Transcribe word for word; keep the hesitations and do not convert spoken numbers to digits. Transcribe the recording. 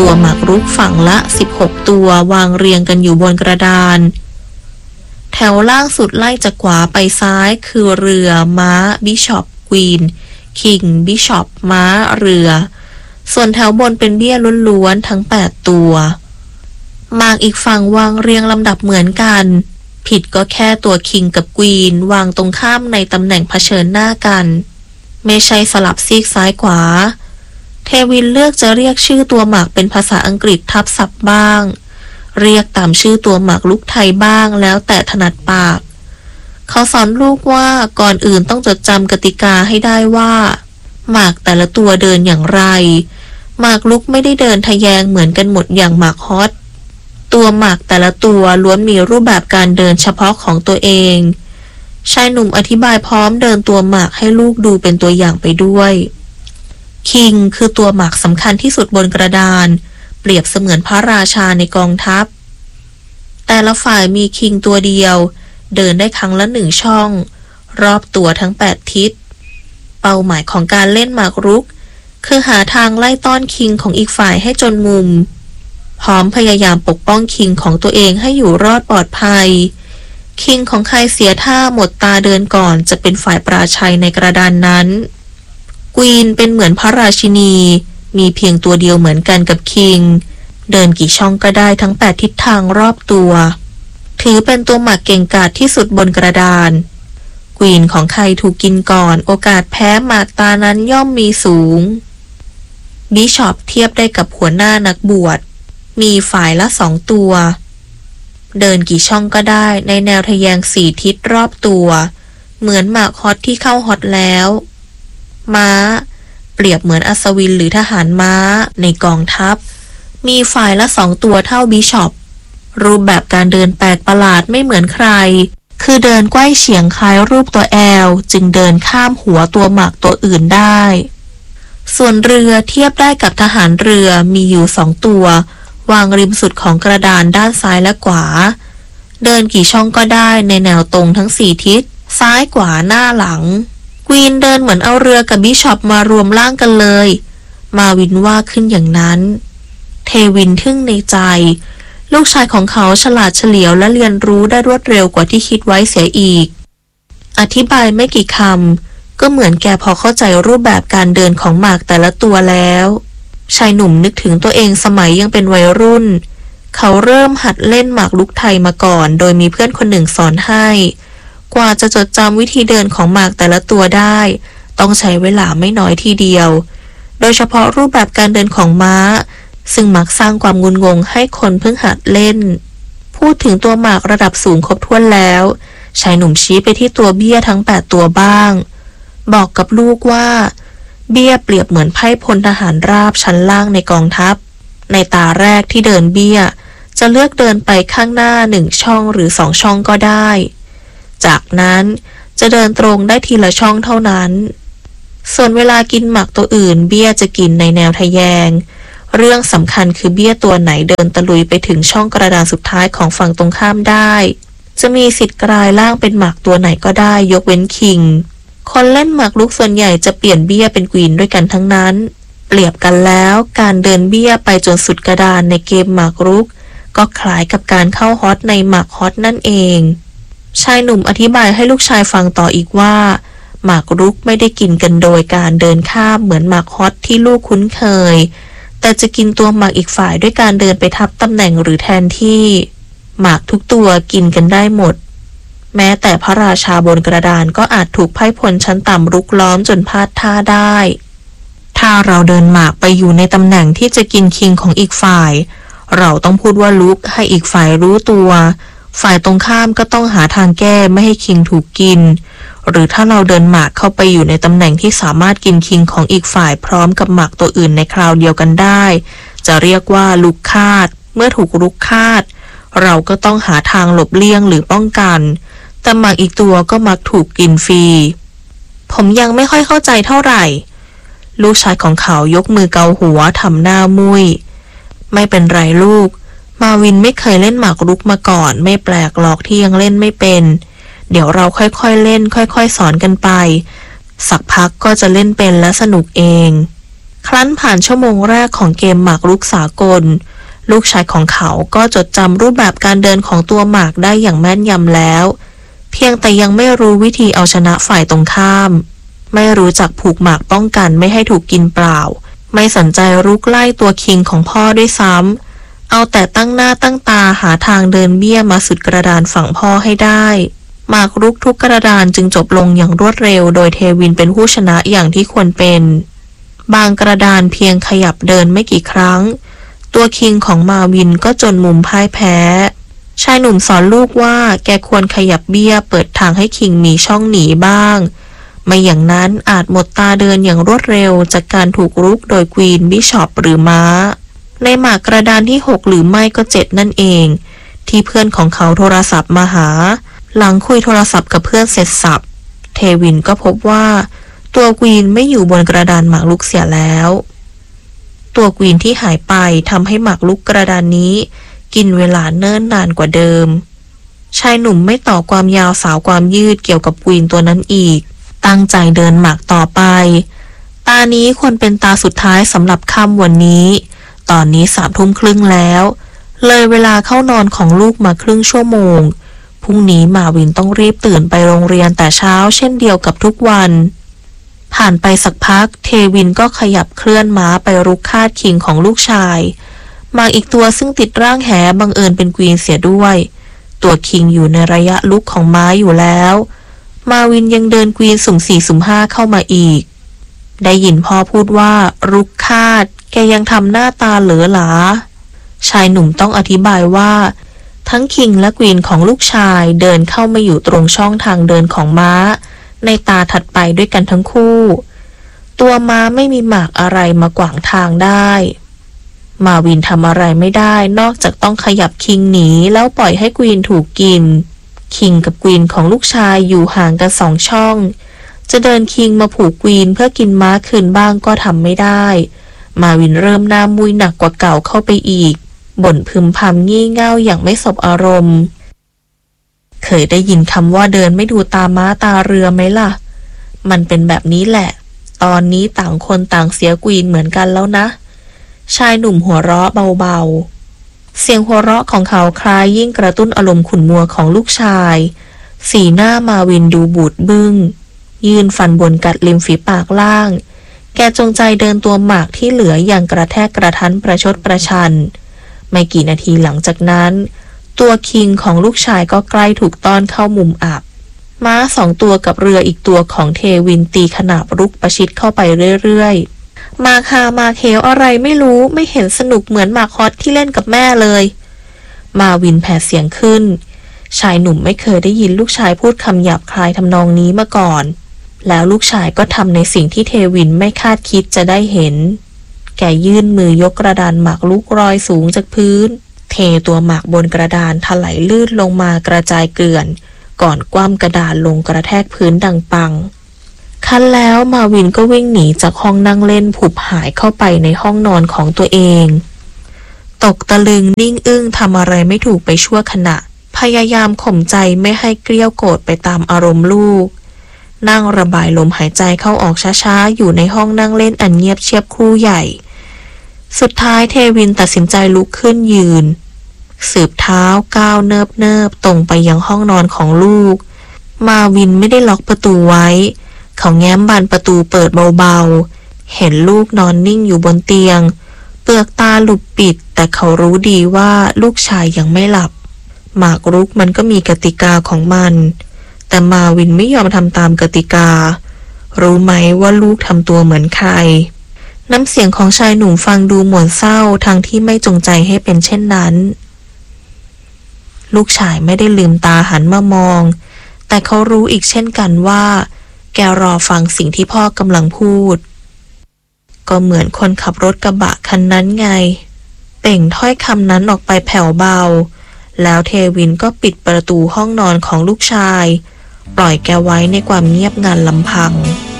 ตัวหมากรุกฝั่งละสิบหกตัววางเรียงกันอยู่บนกระดานแถวล่างสุดไล่จากขวาไปซ้ายคือเรือม้าบิชอปควีนคิงบิชอปม้าเรือส่วนแถวบนเป็นเบี้ยล้วนๆทั้งแปดตัวหมากอีกฝั่งวางเรียงลำดับเหมือนกันผิดก็แค่ตัวคิงกับควีนวางตรงข้ามในตำแหน่งเผชิญหน้ากันไม่ใช่สลับซีกซ้ายขวาเทวินเลือกจะเรียกชื่อตัวหมากเป็นภาษาอังกฤษทับศัพท์บ้างเรียกตามชื่อตัวหมากลุกไทยบ้างแล้วแต่ถนัดปากเขาสอนลูกว่าก่อนอื่นต้องจดจำกติกาให้ได้ว่าหมากแต่ละตัวเดินอย่างไรหมากลุกไม่ได้เดินทะแยงเหมือนกันหมดอย่างหมากฮอตตัวหมากแต่ละตัวล้วนมีรูปแบบการเดินเฉพาะของตัวเองชายหนุ่มอธิบายพร้อมเดินตัวหมากให้ลูกดูเป็นตัวอย่างไปด้วยคิงคือตัวหมากสำคัญที่สุดบนกระดานเปรียบเสมือนพระราชาในกองทัพแต่ละฝ่ายมีคิงตัวเดียวเดินได้ครั้งละหนึ่งช่องรอบตัวทั้งแปดทิศเป้าหมายของการเล่นหมากรุกคือหาทางไล่ต้อนคิงของอีกฝ่ายให้จนมุมพร้อมพยายามปกป้องคิงของตัวเองให้อยู่รอดปลอดภัยคิงของใครเสียท่าหมดตาเดินก่อนจะเป็นฝ่ายปราชัยในกระดานนั้นควีนเป็นเหมือนพระราชินีมีเพียงตัวเดียวเหมือนกันกับคิงเดินกี่ช่องก็ได้ทั้งแปดทิศทางรอบตัวถือเป็นตัวหมากเก่งกาจที่สุดบนกระดานควีนของใครถูกกินก่อนโอกาสแพ้หมากตานั้นย่อมมีสูงบิชอปเทียบได้กับหัวหน้านักบวชมีฝ่ายละสองตัวเดินกี่ช่องก็ได้ในแนวทะแยงสี่ทิศรอบตัวเหมือนหมากฮอตที่เข้าฮอตแล้วม้าเปรียบเหมือนอัศวินหรือทหารม้าในกองทัพมีฝ่ายละสองตัวเท่าบิชอปรูปแบบการเดินแปลกประหลาดไม่เหมือนใครคือเดินไกว้เฉียงคล้ายรูปตัวแอลจึงเดินข้ามหัวตัวหมากตัวอื่นได้ส่วนเรือเทียบได้กับทหารเรือมีอยู่สองตัววางริมสุดของกระดานด้านซ้ายและขวาเดินกี่ช่องก็ได้ในแนวตรงทั้งสี่ทิศซ้ายขวาหน้าหลังควีนเดินเหมือนเอาเรือกับบิชอปมารวมร่างกันเลยมาวินว่าขึ้นอย่างนั้นเทวินทึ่งในใจลูกชายของเขาฉลาดเฉลียวและเรียนรู้ได้รวดเร็วกว่าที่คิดไว้เสียอีกอธิบายไม่กี่คำก็เหมือนแกพอเข้าใจรูปแบบการเดินของหมากแต่ละตัวแล้วชายหนุ่มนึกถึงตัวเองสมัยยังเป็นวัยรุ่นเขาเริ่มหัดเล่นหมากรุกไทยมาก่อนโดยมีเพื่อนคนหนึ่งสอนให้กว่าจะจดจำวิธีเดินของหมากแต่ละตัวได้ต้องใช้เวลาไม่น้อยทีเดียวโดยเฉพาะรูปแบบการเดินของม้าซึ่งมักสร้างความงุนงงให้คนเพิ่งหัดเล่นพูดถึงตัวหมากระดับสูงครบถ้วนแล้วชายหนุ่มชี้ไปที่ตัวเบี้ยทั้งแปดตัวบ้างบอกกับลูกว่าเบี้ยเปรียบเหมือนไพร่พลทหารราบชั้นล่างในกองทัพในตาแรกที่เดินเบี้ยจะเลือกเดินไปข้างหน้าหนึ่งช่องหรือสองช่องก็ได้จากนั้นจะเดินตรงได้ทีละช่องเท่านั้นส่วนเวลากินหมากตัวอื่นเบี้ยจะกินในแนวทะแยงเรื่องสำคัญคือเบี้ยตัวไหนเดินตะลุยไปถึงช่องกระดานสุดท้ายของฝั่งตรงข้ามได้จะมีสิทธิ์กลายร่างเป็นหมากตัวไหนก็ได้ยกเว้นคิงคนเล่นหมากรุกส่วนใหญ่จะเปลี่ยนเบี้ยเป็นควีนด้วยกันทั้งนั้นเปรียบกันแล้วการเดินเบี้ยไปจนสุดกระดานในเกมหมากรุกก็คล้ายกับการเข้าฮอตในหมากฮอตนั่นเองชายหนุ่มอธิบายให้ลูกชายฟังต่ออีกว่าหมากรุกไม่ได้กินกันโดยการเดินข้ามเหมือนหมากฮอตที่ลูกคุ้นเคยแต่จะกินตัวหมากอีกฝ่ายด้วยการเดินไปทับตำแหน่งหรือแทนที่หมากทุกตัวกินกันได้หมดแม้แต่พระราชาบนกระดานก็อาจถูกไพร่พลชั้นต่ำรุกล้อมจนพลาดท่าได้ถ้าเราเดินหมากไปอยู่ในตำแหน่งที่จะกินคิงของอีกฝ่ายเราต้องพูดว่าลุกให้อีกฝ่ายรู้ตัวฝ่ายตรงข้ามก็ต้องหาทางแก้ไม่ให้คิงถูกกินหรือถ้าเราเดินหมากเข้าไปอยู่ในตำแหน่งที่สามารถกินคิงของอีกฝ่ายพร้อมกับหมากตัวอื่นในคราวเดียวกันได้จะเรียกว่าลุกคาดเมื่อถูกลุกคาดเราก็ต้องหาทางหลบเลี่ยงหรือป้องกันแต่หมากอีกตัวก็มักถูกกินฟรีผมยังไม่ค่อยเข้าใจเท่าไหร่ลูกชายของเขายกมือเกาหัวทำหน้ามุยไม่เป็นไรลูกมาวินไม่เคยเล่นหมากรุกมาก่อนไม่แปลกหรอกที่ยังเล่นไม่เป็นเดี๋ยวเราค่อยๆเล่นค่อยๆสอนกันไปสักพักก็จะเล่นเป็นและสนุกเองครั้นผ่านชั่วโมงแรกของเกมหมากรุกสากลลูกชายของเขาก็จดจำรูปแบบการเดินของตัวหมากได้อย่างแม่นยำแล้วเพียงแต่ยังไม่รู้วิธีเอาชนะฝ่ายตรงข้ามไม่รู้จักผูกหมากป้องกันไม่ให้ถูกกินเปล่าไม่สนใจรุกไล่ตัวคิงของพ่อด้วยซ้ำเอาแต่ตั้งหน้าตั้งตาหาทางเดินเบี้ยมาสุดกระดานฝั่งพ่อให้ได้หมากรุกทุกกระดานจึงจบลงอย่างรวดเร็วโดยเทวินเป็นผู้ชนะอย่างที่ควรเป็นบางกระดานเพียงขยับเดินไม่กี่ครั้งตัวคิงของมาวินก็จนมุมพ่ายแพ้ชายหนุ่มสอนลูกว่าแกควรขยับเบี้ยเปิดทางให้คิงมีช่องหนีบ้างไม่อย่างนั้นอาจหมดตาเดินอย่างรวดเร็วจากการถูกรุกโดยควีนบิชอปหรือม้าในหมากกระดานที่หกหรือไม่ก็เจ็ดนั่นเองที่เพื่อนของเขาโทรศัพท์มาหาหลังคุยโทรศัพท์กับเพื่อนเสร็จสับเทวินก็พบว่าตัวควีนไม่อยู่บนกระดานหมากรุกเสียแล้วตัวควีนที่หายไปทำให้หมากรุกกระดานนี้กินเวลาเนิ่นนานกว่าเดิมชายหนุ่มไม่ต่อความยาวสาวความยืดเกี่ยวกับควีนตัวนั้นอีกตั้งใจเดินหมากต่อไปตานี้ควรเป็นตาสุดท้ายสำหรับค่ำวันนี้ตอนนี้สามทุ่มครึ่งแล้วเลยเวลาเข้านอนของลูกมาครึ่งชั่วโมงพรุ่งนี้มาวินต้องรีบตื่นไปโรงเรียนแต่เช้าเช่นเดียวกับทุกวันผ่านไปสักพักเทวินก็ขยับเคลื่อนม้าไปรุกคาดคิงของลูกชายหมากอีกตัวซึ่งติดร่างแหบังเอิญเป็นควีนเสียด้วยตัวคิงอยู่ในระยะลุกของม้าอยู่แล้วมาวินยังเดินควีนสุ่มสี่สุ่มห้าเข้ามาอีกได้ยินพ่อพูดว่ารุกคาดแกยังทำหน้าตาเหลือหลาชายหนุ่มต้องอธิบายว่าทั้งคิงและควีนของลูกชายเดินเข้ามาอยู่ตรงช่องทางเดินของม้าในตาถัดไปด้วยกันทั้งคู่ตัวม้าไม่มีหมากอะไรมากวางทางได้มาวินทำอะไรไม่ได้นอกจากต้องขยับคิงหนีแล้วปล่อยให้ควีนถูกกินคิงกับควีนของลูกชายอยู่ห่างกันสองช่องจะเดินคิงมาผูกควีนเพื่อกินม้าคืนบ้างก็ทำไม่ได้มาวินเริ่มหน้ามุยหนักกว่าเก่าเข้าไปอีกบ่นพึมพำงี่เง่าอย่างไม่สบอารมณ์เคยได้ยินคำว่าเดินไม่ดูตาม้าตาเรือไหมล่ะมันเป็นแบบนี้แหละตอนนี้ต่างคนต่างเสียควีนเหมือนกันแล้วนะชายหนุ่มหัวเราะเบาๆเสียงหัวเราะของเขาคล้ายยิ่งกระตุ้นอารมณ์ขุ่นมัวของลูกชายสีหน้ามาวินดูบูดบึ้งยืนฟันบนกัดริมฝีปากล่างแกจงใจเดินตัวหมากที่เหลืออย่างกระแทกกระทันประชดประชันไม่กี่นาทีหลังจากนั้นตัวคิงของลูกชายก็ใกล้ถูกต้อนเข้ามุมอับม้าสองตัวกับเรืออีกตัวของเทวินตีขนาบรุกประชิดเข้าไปเรื่อยๆมาคามาเคลอะไรไม่รู้ไม่เห็นสนุกเหมือนมาคอสที่เล่นกับแม่เลยมาวินแผดเสียงขึ้นชายหนุ่มไม่เคยได้ยินลูกชายพูดคำหยาบคายทำนองนี้มาก่อนแล้วลูกชายก็ทำในสิ่งที่เทวินไม่คาดคิดจะได้เห็นแกยื่นมือยกกระดานหมากลุกรอยสูงจากพื้นเทตัวหมากบนกระดานถลายลื่นลงมากระจายเกลื่อนก่อนคว่ำกระดานลงกระแทกพื้นดังปังคันแล้วมาวินก็วิ่งหนีจากห้องนั่งเล่นผุบหายเข้าไปในห้องนอนของตัวเองตกตะลึงนิ่งอึ้งทำอะไรไม่ถูกไปชั่วขณะพยายามข่มใจไม่ให้เกลี้ยวโกรธไปตามอารมณ์ลูกนั่งระบายลมหายใจเข้าออกช้าๆอยู่ในห้องนั่งเล่นอันเงียบเชียบครู่ใหญ่สุดท้ายเทวินตัดสินใจลุกขึ้นยืนสืบเท้าก้าวเนิบเนิบตรงไปยังห้องนอนของลูกมาวินไม่ได้ล็อกประตูไว้เขาแง้มบานประตูเปิดเบาๆเห็นลูกนอนนิ่งอยู่บนเตียงเปลือกตาหลุบปิดแต่เขารู้ดีว่าลูกชายยังไม่หลับหมากรุกมันก็มีกติกาของมันแต่มาวินไม่ยอมทำตามกติการู้ไหมว่าลูกทำตัวเหมือนใครน้ำเสียงของชายหนุ่มฟังดูหม่นเศร้าทั้งที่ไม่จงใจให้เป็นเช่นนั้นลูกชายไม่ได้ลืมตาหันมามองแต่เขารู้อีกเช่นกันว่าแกรอฟังสิ่งที่พ่อกำลังพูดก็เหมือนคนขับรถกระบะคันนั้นไงเปล่งถ้อยคำนั้นออกไปแผ่วเบาแล้วเทวินก็ปิดประตูห้องนอนของลูกชายปล่อยแกไว้ในความเงียบงันลำพัง